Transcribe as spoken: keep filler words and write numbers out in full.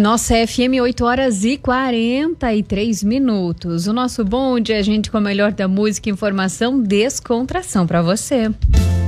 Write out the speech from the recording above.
Nossa F M, oito horas e quarenta e três minutos. O nosso bonde, a gente com o melhor da música, informação, descontração para você.